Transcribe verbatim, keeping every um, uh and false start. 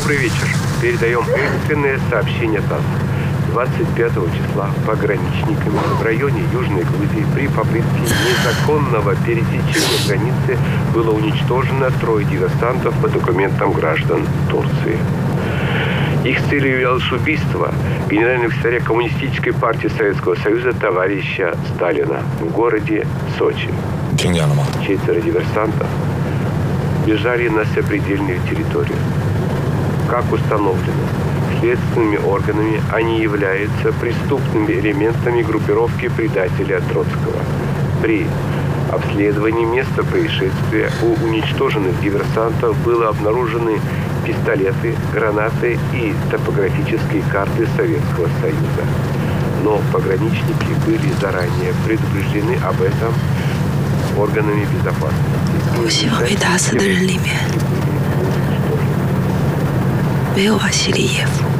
Добрый вечер. Передаем экстренное сообщение ТАСС. двадцать пятого числа пограничниками в районе Южной Грузии при попытке незаконного пересечения границы было уничтожено трое диверсантов по документам граждан Турции. Их целью являлось убийство генерального секретаря Коммунистической партии Советского Союза товарища Сталина в городе Сочи. Четверо диверсантов бежали на сопредельную территорию. Как установлено следственными органами, они являются преступными элементами группировки предателя Троцкого. При обследовании места происшествия у уничтоженных диверсантов были обнаружены пистолеты, гранаты и топографические карты Советского Союза. Но пограничники были заранее предупреждены об этом органами безопасности. 我希望被打死的人里面没有瓦西里耶夫。